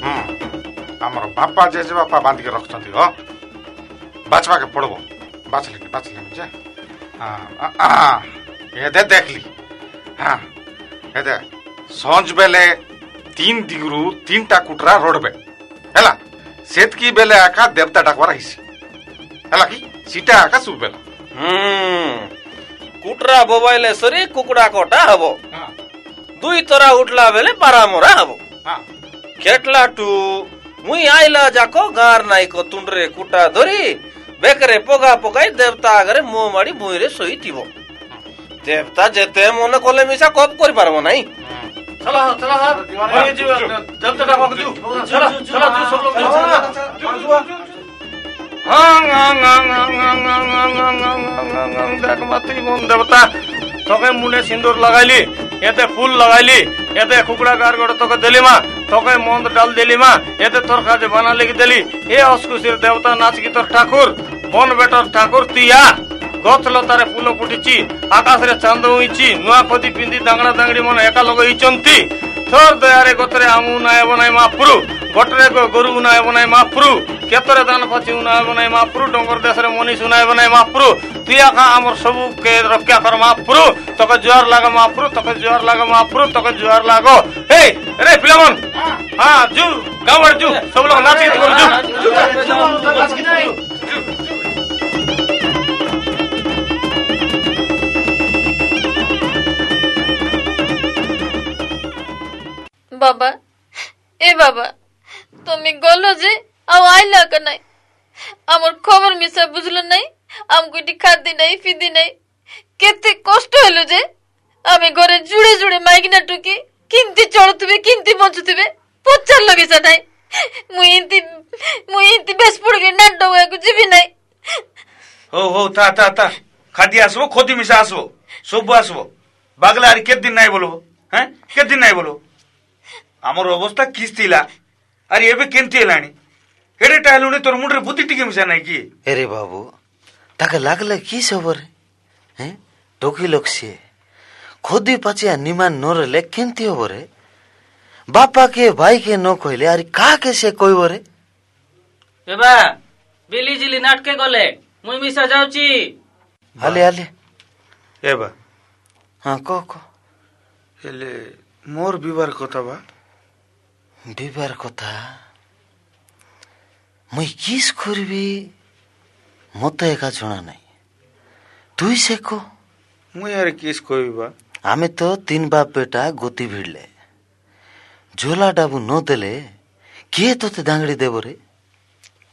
आमर बापा जेजे बापा बांध के रखते हो बाचवा के पड़बो बाचली जे ये दे देख ली हाँ ये दे सांझ बेले 3 दिगरू 3टा कुटरा रोडबे हैला सेतकी बेले आका देवता डाकवा रहिसी हैला की सीटा आका सु बेला कुटरा बोबाइले सरी कुकुड़ा कोटा हबो दुई तरा उठला बेले पारामोरा हबो केटला टू मुई आइला जाको गार नाई को तुंडरे कुटा धरी बेकरे पोगा पोगाई देवता आगरे मुंह माड़ी मुइरे सोईतिबो देवता जेते मन कोले मिसा कोप करि पारबो नाही चला ये जी देवता डाको दू चला तू सब लोग देख मती मन देवता तोके मुने सिंदूर लगाइली एते फूल लगाइली एते कुकुड़ा गार गोड़ तोके देली मा तोके मंद डाल देली मा एते तोर खाजे बना लेके देली ए अस्कुसिर देवता नाच की तोर ठाकुर बन बेटर ठाकुर तिया गछ लतारे फूल फुटिची आकाश रे चांद होईची नुआ खदी पिंदी दांगड़ा दांगड़ी मन एका लग होईचंती तोर दयारे गतरे आमु नाय बनाय मापुरु गटरे गोरु नाय बनाय मापुरु केतरे दान फची उनाय बनाय मापुरु डोंगर देश रे मनीष उनाय बनाय मापुरु तिया का हमर सबु के रक्षा कर मापुरु तके जोर लाग मापुरु तके जोर लाग मापुरु तके जोर लागो ए रे फिलमन हां जू गावड़ जू सब लोग नाची जू बाबा ए बाबा তুমি গলো যে আও আইলা কা নাই আমার খবর মিছা বুঝলো নাই আমকো এটি খাদি নাই ফিদি নাই কেতে কষ্ট হলো যে আমি ঘরে জুড়ে জুড়ে মাইগনা টুকি কিনতি চড়তুবে কিনতি বঞ্চতুবে পচার লগেছে নাই মুই ইন্তি বেশ পড় গে নাট ডওয়াকু জিবি নাই हो ता खादी आसबो खोदी मिसा आसबो सब आसबो बागला आरी केत दिन नाही बोलो हैं केत दिन नाही बोलो आमर अवस्था किस्तिला अरे एबे केंती हेलानी हेडे टाइलुने तोर मुंडरे बुद्धि टिके मिसा नाही की अरे बाबू ताके लागले की सबर हैं टोकी लोकसे खोदी पाचिया निमान नोरले केंती होबरे बापा के भाई के नो कहले अरे का के से कोइबरे बेबा बिली जिली नाटके गले मुई मिसा जाउची आले एबा हां को हेले मोर विवार कथा बा विवार कथा मुई किस करबी मते एका जणा नाही तुई से को मुई यार किस कहबा आमे तो 3 बाप बेटा गोती भिड़ले झोला डाबू न देले के तोते दांगड़ी देबो रे